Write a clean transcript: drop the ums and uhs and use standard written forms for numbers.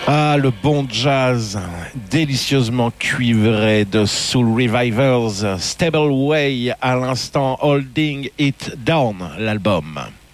Ah, le bon jazz, délicieusement cuivré de Soul Revivers, Stable Way à l'instant, Holding It Down, l'album.